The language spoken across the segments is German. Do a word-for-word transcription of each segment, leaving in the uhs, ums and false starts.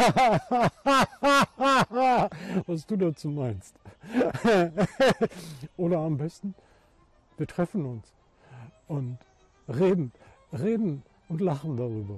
Was du dazu meinst. Oder am besten, wir treffen uns und reden, reden und lachen darüber.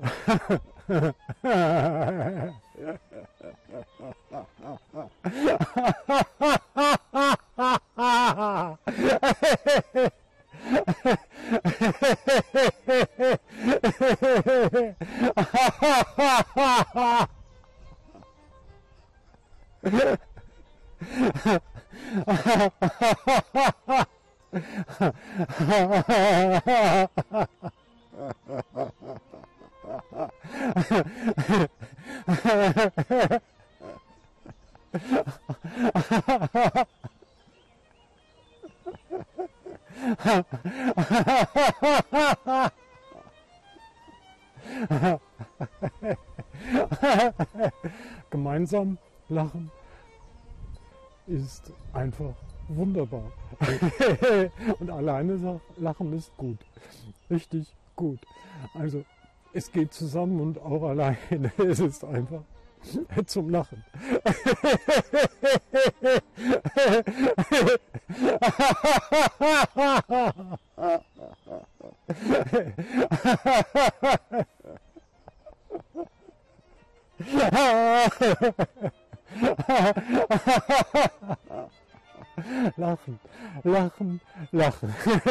Gemeinsam lachen ist einfach wunderbar. Und alleine lachen ist gut. Richtig gut. Also es geht zusammen und auch alleine. Es ist einfach zum Lachen. Lachen, lachen, lachen.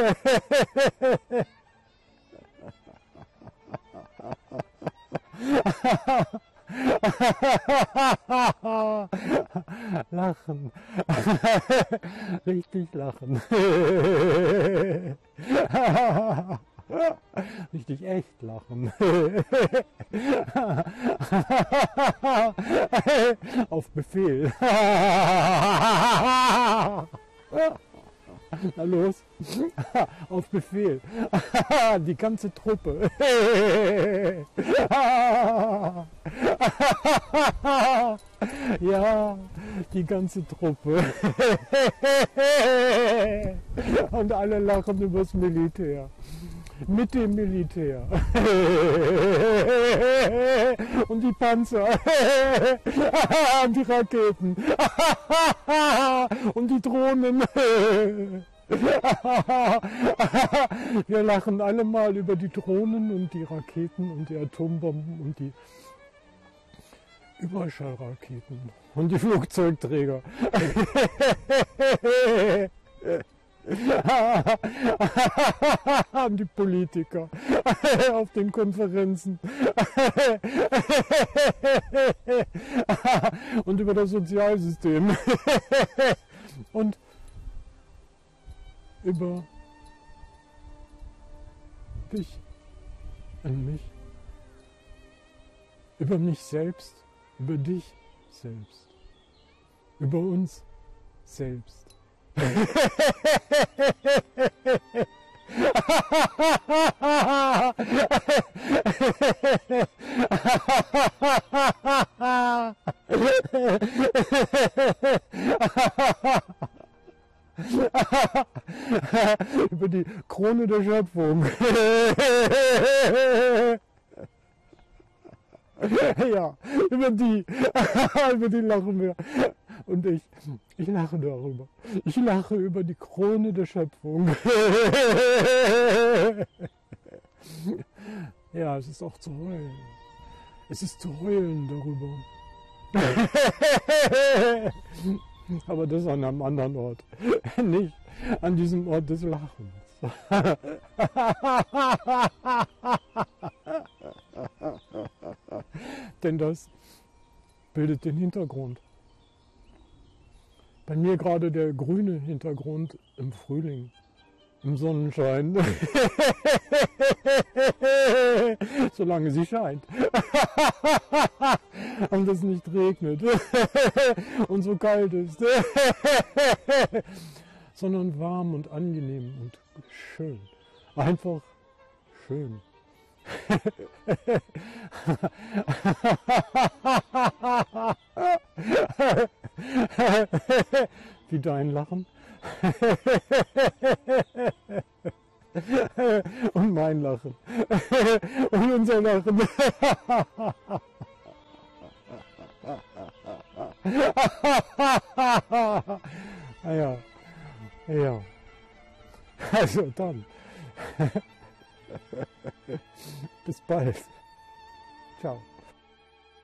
Lachen. Richtig lachen. Richtig echt lachen. Auf Befehl. Na los. Auf Befehl. Die ganze Truppe. Ja, die ganze Truppe. Und alle lachen übers Militär. Mit dem Militär. Und die Panzer. Und die Raketen. Und die Drohnen. Wir lachen alle mal über die Drohnen und die Raketen und die Atombomben und die Überschallraketen und die Flugzeugträger. Die Politiker auf den Konferenzen und über das Sozialsystem und über dich und mich, über mich selbst, über dich selbst, über uns selbst. Über die Krone der Schöpfung. Ja, über die, über die lachen wir. Und ich, ich lache darüber. Ich lache über die Krone der Schöpfung. Ja, es ist auch zu heulen. Es ist zu heulen darüber. Aber das an einem anderen Ort. Nicht an diesem Ort des Lachens. Denn das bildet den Hintergrund. Bei mir gerade der grüne Hintergrund im Frühling, im Sonnenschein, solange sie scheint und es nicht regnet und so kalt ist, sondern warm und angenehm und schön, einfach schön. Wie dein Lachen und mein Lachen und unser Lachen. Ah ja, ja. Also dann. Bis bald. Ciao.